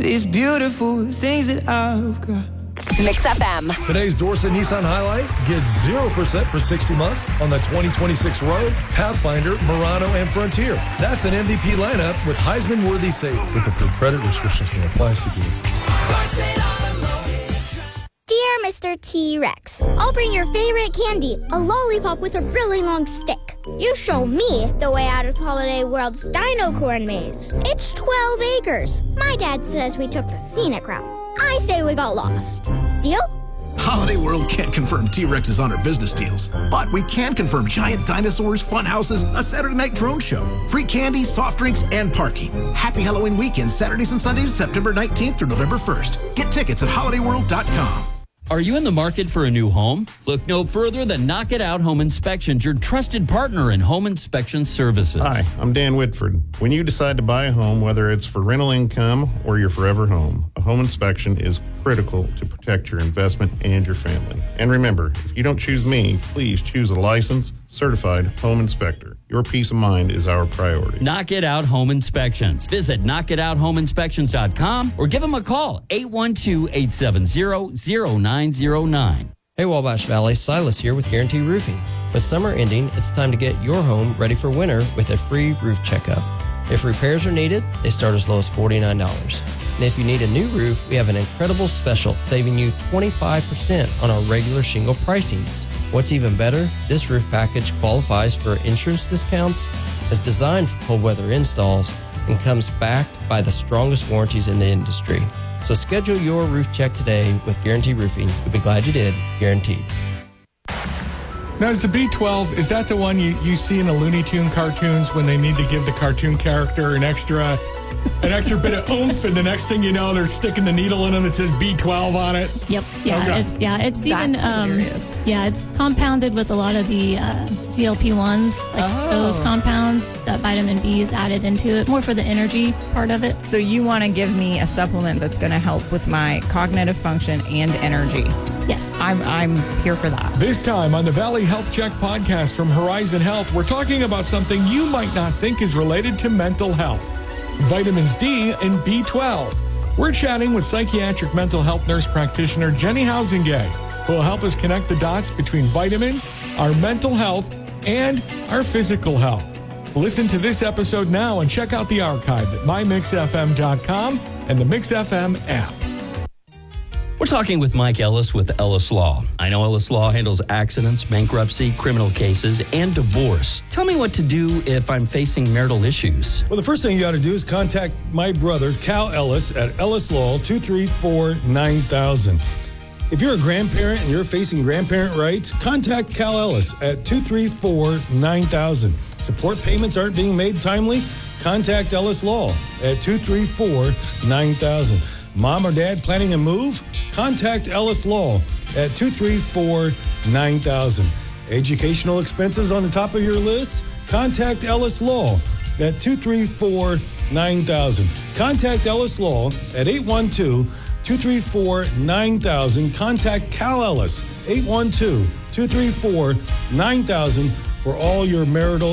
these beautiful things that I've got. Mix FM. Today's Dorset Nissan Highlight gets 0% for 60 months on the 2026 Rogue, Pathfinder, Murano, and Frontier. That's an MVP lineup with Heisman-worthy savings. With approved credit restrictions may apply. Dear Mr. T-Rex, I'll bring your favorite candy, a lollipop with a really long stick. You show me the way out of Holiday World's Dino Corn Maze. It's 12 acres. My dad says we took the scenic route. I say we got lost. Deal? Holiday World can't confirm T-Rexes on our business deals, but we can confirm giant dinosaurs, fun houses, a Saturday night drone show, free candy, soft drinks, and parking. Happy Halloween weekend, Saturdays and Sundays, September 19th through November 1st. Get tickets at holidayworld.com. Are you in the market for a new home? Look no further than Knock It Out Home Inspections, your trusted partner in home inspection services. Hi, I'm Dan Whitford. When you decide to buy a home, whether it's for rental income or your forever home, a home inspection is critical to protect your investment and your family. And remember, if you don't choose me, please choose a licensed, certified home inspector. Your peace of mind is our priority. Knock It Out Home Inspections. Visit knockitouthomeInspections.com or give them a call, 812-870-0909. Hey Wabash Valley, Silas here with Guarantee Roofing. With summer ending, it's time to get your home ready for winter with a free roof checkup. If repairs are needed, they start as low as $49. And if you need a new roof, we have an incredible special saving you 25% on our regular shingle pricing. What's even better, this roof package qualifies for insurance discounts, is designed for cold weather installs, and comes backed by the strongest warranties in the industry. So schedule your roof check today with Guarantee Roofing. You'll be glad you did. Guaranteed. Now, is the B12, is that the one you see in the Looney Tune cartoons when they need to give the cartoon character an extra bit of oomph, and the next thing you know, they're sticking the needle in them that says B12 on it? Yep. Yeah. Okay. It's even it's compounded with a lot of the GLP-1s, those compounds that vitamin B is added into it, more for the energy part of it. So you want to give me a supplement that's going to help with my cognitive function and energy? Yes. I'm here for that. This time on the Valley Health Check podcast from Horizon Health, we're talking about something you might not think is related to mental health: vitamins D and B12. We're chatting with psychiatric mental health nurse practitioner Jenny Housengay, who will help us connect the dots between vitamins, our mental health, and our physical health. Listen to this episode now and check out the archive at mymixfm.com and the Mix FM app. We're talking with Mike Ellis with Ellis Law. I know Ellis Law handles accidents, bankruptcy, criminal cases, and divorce. Tell me what to do if I'm facing marital issues. Well, the first thing you got to do is contact my brother, Cal Ellis, at Ellis Law, 234-9000. If you're a grandparent and you're facing grandparent rights, contact Cal Ellis at 234-9000. Support payments aren't being made timely? Contact Ellis Law at 234-9000. Mom or dad planning a move? Contact Ellis Law at 234-9000. Educational expenses on the top of your list? Contact Ellis Law at 234-9000. Contact Ellis Law at 812-234-9000. Contact Cal Ellis, 812-234-9000 for all your marital